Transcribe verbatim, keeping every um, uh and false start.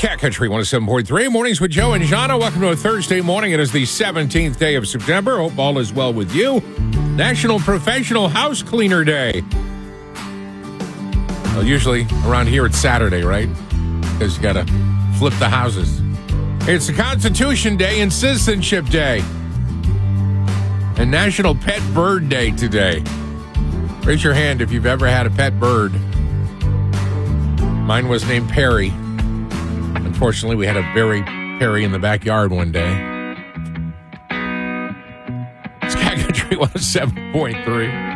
Cat Country one oh seven point three. Mornings with Joe and Jana. Welcome to a Thursday morning. It is the seventeenth day of September. Hope all is well with you. National Professional House Cleaner Day. Well, usually around here it's Saturday, right? Because you got to flip the houses. It's the Constitution Day and Citizenship Day. And National Pet Bird Day today. Raise your hand if you've ever had a pet bird. Mine was named Perry. Unfortunately, we had a very Perry in the backyard one day. It's Cat Country one oh seven point three.